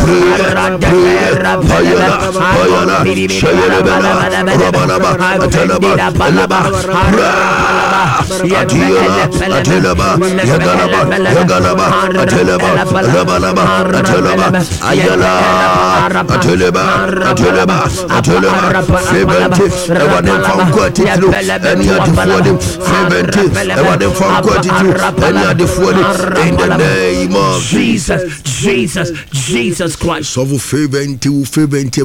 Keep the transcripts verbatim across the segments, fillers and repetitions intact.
in the name of Jesus, Jesus, Jesus Christ. So favor into favor into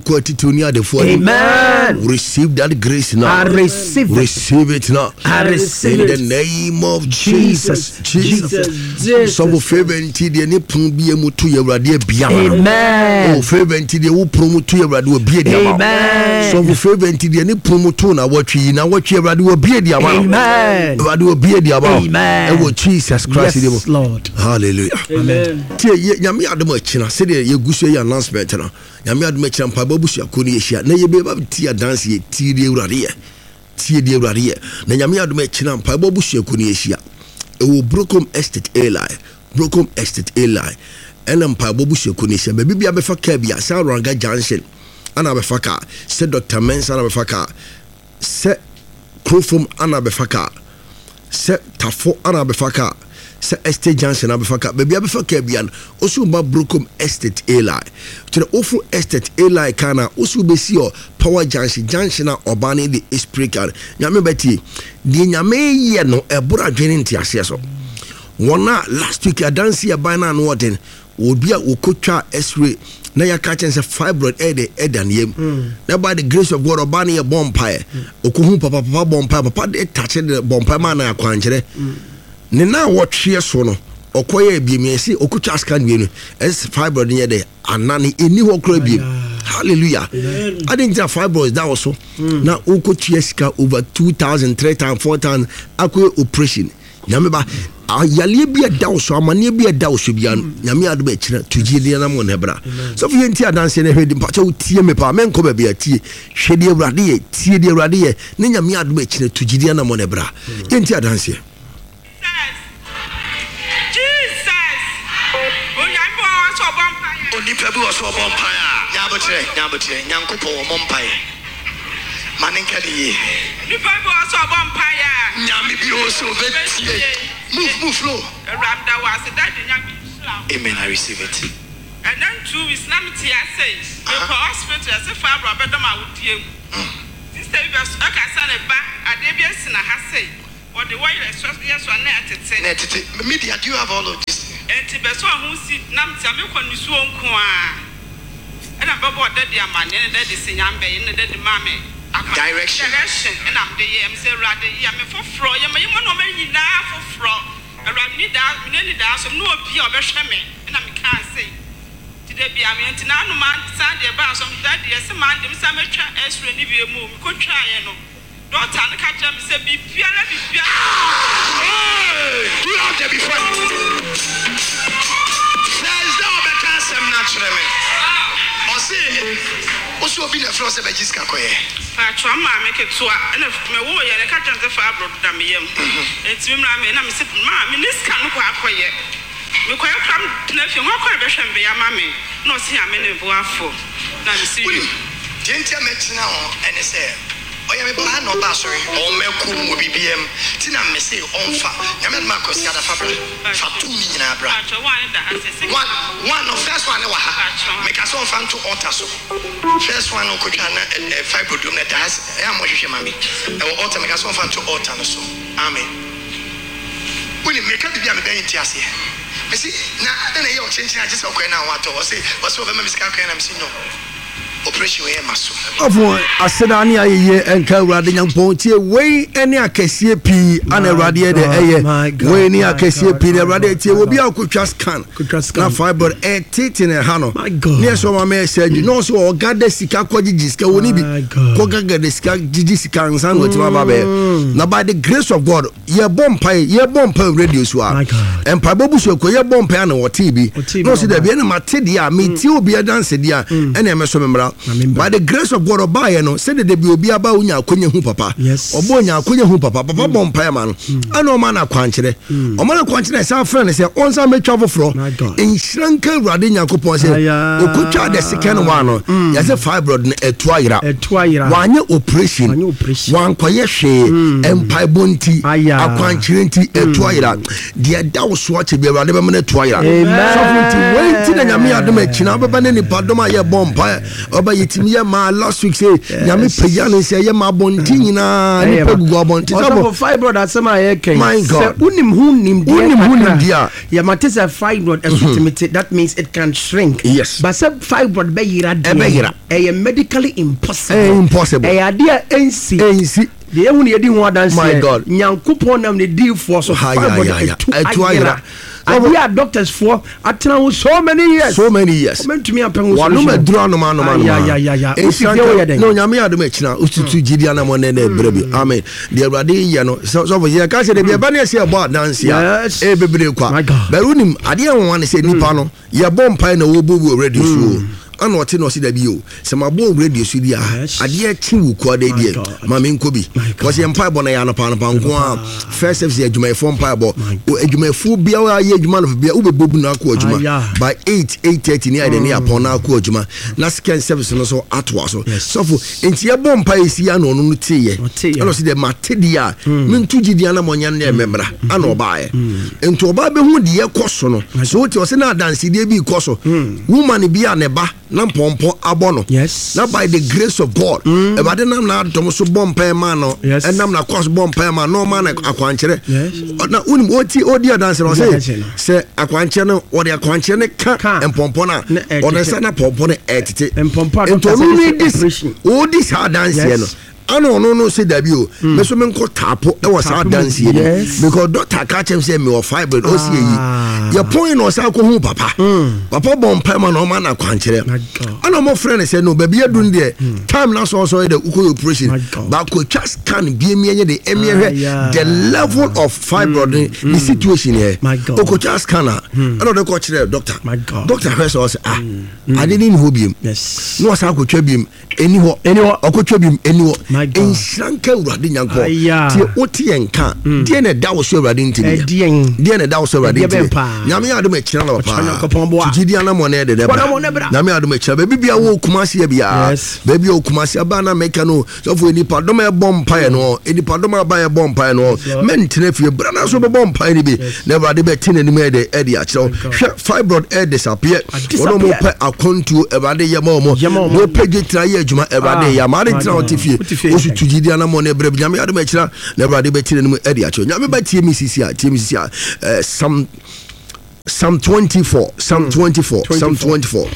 amen. Receive that grace now. I receive it. Receive it now. I receive it. In the name of Jesus. Jesus. Jesus. So favor into the ni pumbi emutu yewrade biama. Amen. Oh favor into the wo promotu yewrade wo bie diama. Amen. So favor into the ni promotu na watwi na watwi yewrade wo bie diama. Amen. Yewrade wo bie diama. Amen. Oh Jesus Christ. Yes, Lord. Hallelujah. Amen. Tie nyame adom akina se de ye guso ye announcement na nyame adom akina mpa babusu akoni ye hia na ye be ba tie dance ye tie de ewrade ye tie de ewrade ye na nyame adom akina mpa babusu akoni ye hia e wo Brocom Estate Eli Brocom Estate Eli ena mpa babusu akoni hia be bibia be fa ka bia sa Ranga Junction ana be fa ka se Doctor Mensa ana be fa ka se Crofom ana be fa ka se Tafo ana be fa ka se Estate Junction abefaka baby abefaka bian osu ba Brocom Estate Eli to the awful Estate Eli kana osu besi o Power Junction Junction na obani the speaker nyame beti di nyame ye no ebura dwene ntiase so wona last week adansi ya bana no woden obi a okotwa x-ray na ya catch say fibroid e de edan yem na by the grace of God obani ye bompae okohu papa papa bompae papa de touch the bompae man na akwankere ne na wotwe so no okoye biemiesi okutwa scan wienu es fibroid nye de anani eni ho kro biem hallelujah I didn't have fibroids that was so na okutwa sika over two thousand three thousand four thousand akwe operation nyame ba ayale bia dawo so amane bia dawo so bia nyame ado ba kira tugide na mo na bra so fi enti adanse na hwedi mpacha utie me pa menko ba bia tie hwede awrade ye tie de awrade ye ne nyame ado ba kira tugide na mo na bra enti adanse Onipa bi was so bompire nyabotre nyabotre nyankopo bompire maninka de nipa bi was so bompire nyame bi also betie move move flow rabda was that nyame amen I receive it and then two is na meti say the hospital as if fabro abedom awudie this time be aka sana ba ade bi asina ha say or the way yes yes one na atete na atete media do you have all of this enti beso ho si nam tia me kwani so nko a na babo de de amane na de sinyambe ne de de mame direction direction na am de yem say rade ya me foforo ya me mo no me nyina foforo rade ni da me ni da so no obi a obehwe me na me kan say ti de bia me enti na no man san de ba so da de se man de me sa me twa extra ni bi mu me ko twa ye no doctor na ka tell me say bi bia na bi bia do you have to be funny there's no better some naturally o see o so bi na fro se ba jiska koye pa twa ma me ke to a na me wo ye na ka tell say fa abro da me yam enti me mra me na me se ma me niska no ko akoye me koye kram na fi ho koye be hwembe ya ma me no se ya me ne bo afo na me see you gentia me tina ho ene se oya me ba no ba sorry o me ku mo bibiem tina me say onfa nyame ma ko sia da fabra fa tu mi nyina bra one one of first one wa ha me ka so onfa to altar so first one ko twa na fibrodome na das e am hwehwe mami e wo altar me ka so onfa to altar no so amen woni me ka bibia me dan ti ase me si na na ye o chenchen age se okwe na wa to o say o so be me sika kwen na me si no operation we maso afọ asedani ayeye enka urade nyampon tie we ene akesie pi ana urade de eye we ni akesie pi na urade tie obi akotwa scan na fiber e titi na ha no ne so ma me say no so o gada sika kwagigi sika woni bi ko gada sika gigi sika nsan no tima ba be na by the grace of God ye bompai ye bompai radio so a empa bobuso ko ye bompai na wo T V no so da bi na mate dia me tie obi dance dia ene me so memra by the grace of God obaye no said the be obi aba onya akonya hu papa obo onya akonya hu papa papa bom pae ma no ana o ma na kwankire o ma na kwankire say friend say onsa metwa foforo enhranka awurade nyakopon say okutwa the second one no ya say fibroid no etu ayira wanye operation wan koye hwe empire bonti akwankire nti etu ayira de da wo so ache bi awurade be me etu ayira so funti wait na nyame adom akina baba ne nipa dom aye bompa oba yetimi ye ma last week say nyame paya no say ye ma bonti nyina ni pegugo bonti so fibroid asema aye ken say unim hu nim dia unim hu nim dia ya matisa fibroid estimate that means it can shrink yes but say fibroid be yira dia e medically impossible eh impossible e adia ensi ensi the ehun ye di ho adanse my god nyankopon nam ne di for so fibroid etu ayira and we are doctors for atena so many years so many years mentumi ampengu so no medro no man no man ya ya ya ya no nyame adom akina ututu gidia na mo ne na brebi amen the awurade ye no so so ye ka se de be ba na se ebo dance ya e bebre kwa berunim ade en wan se nipa no ye bompa na wo bobu radio so ana ote no se da bi o se ma bo radio so dia ade a chi wuku ade dia ma me nkobi because ye mpa bo na ya no pa no pa nko a first service adwuma fo mpa bo adwuma fu bia wa ye adwuma no bia wo be bobu na akọ adwuma by eight eight thirty ni ade ne apon na akọ adwuma na second service no so atwa so so fo enti ye bo mpa esi ya no no tie ye ana se de mate dia me ntu gidia na mo nya na memra ana oba ye enti oba be hu de ye koso no so wote o se na dance de bi koso woman bia ne ba na pompo abono yes na by the grace of God e ba de nam na dom so bompa ma no e nam na course bompa ma no ma na akwankere na unim oti odi dance no say say akwankere no odi akwankere ne ka empompo na ona sa na pompo ne etete empompo to no need this odi sa dance no ano no no say dabi o me so me nko tapo e was sa dance ye because doctor catch him say me o fibroid o see yi your point no say ko hu papa papa bon pa ma no ma na kwankere ano mo friend say no baby adun de time na so so the uko operation ba ko just scan bi mi enye de emi the level of fibroid the situation here o ko just scan ano de ko kire doctor doctor first say ah I didn't know him yes no say ko twa bim eni ho eni ho o ko twa bim eni ho enhranka awurade nyanko tie oti enka die na da wo so awurade ntimi die na da wo so awurade ntimi nyame adom akira na papa gidi ana mo na de de ba nyame adom akira ba bibia wo kumase ya bia baby wo kumase aba na meka no so fo eni padom e bompa e no eni padom aba e bompa e no mentene fie bra na so be bompa e ni bi na awurade be tene ni me de e de akira hwe fibroid e disappear wono mo pe akontu awurade ye mo mo wo pege tra ye adwuma awurade ya ma de tra otifie osu tujidia na mo na ebre nyame ade machira na brade be tire nemu ade acho nyame ba tie misisi a tie misisi a some Psalm twenty-four Psalm twenty-four Psalm twenty-four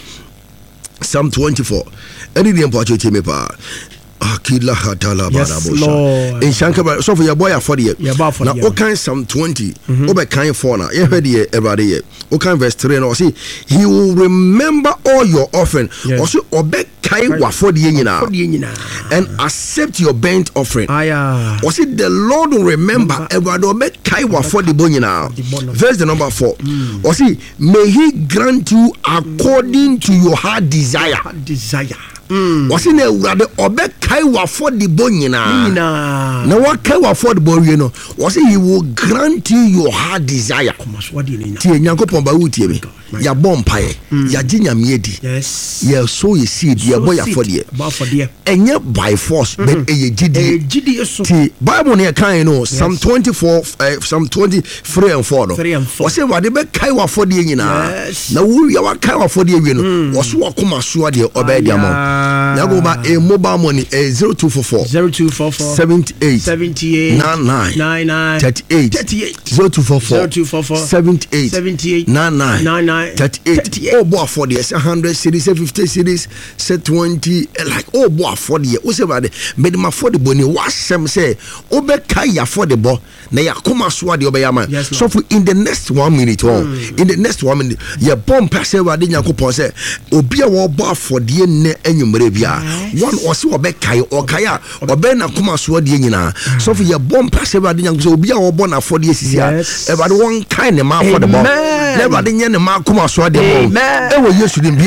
Psalm twenty-four edi de mpo acho tie me pa akila hatala barabosha in shanka so for your boy for the na o kan Psalm twenty o be kan for na ye heard ye everybody ye o kan verse three no see he will remember all your offering also obe kai wa for the nyina and accept your burnt offering o see the Lord will remember everybody obe kai wa for the nyina verse the number four o see may he grant you according to your heart desire desire Mm. Wasi na urade obe kai wa for the bonyina na wa kai wa for the boy no wasi he will grant you your heart desire tie nyankopon ba wutie me ya bompae ya ginyame di yes ya so ye seed ya boy for the enye by force but eye gidi gidi so tie bible ne kan no Psalm twenty-four uh, Psalm twenty-three and four no wasi wade be kai wa for the nyina na wu ya wa kai wa for the wi no wasi wa koma so de obe dia mo Yago ba a mobile money a zero two four four zero two four four seventy-eight seventy-eight ninety-nine ninety-nine thirty-eight thirty-eight zero two four four zero two four four seventy-eight seventy-eight ninety-nine ninety-nine thirty-eight oh boy for the one hundred series fifty series set twenty like oh boy for the o say ba de me ma for the boni wasem say obe kai ya for the bo na ya koma so ade obe ya man so for in the next one minute oh in the next one minute ya bomb pase wa de nyakopon say obi a wo bo for the ne anwumre bia one ose obe kai o kai a obe na koma so ade nyina so for ya bomb pase wa de nyakopon obi a wo bo na for the sisia e ba de won kai ne ma for the bo never de nye ne ma koma so ade bo e wo yesu de